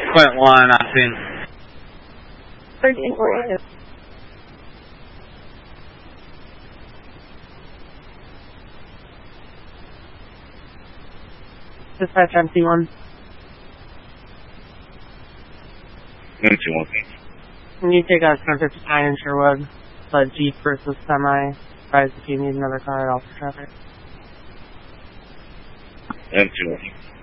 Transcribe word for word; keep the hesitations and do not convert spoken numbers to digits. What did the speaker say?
Point one, I've seen. thirteen forty-two. Dispatch M C one. M C one. Can you take out ten fifty-nine in Sherwood? The Jeep versus Semi. Advise if you need another car at Alpha Traffic. M C one.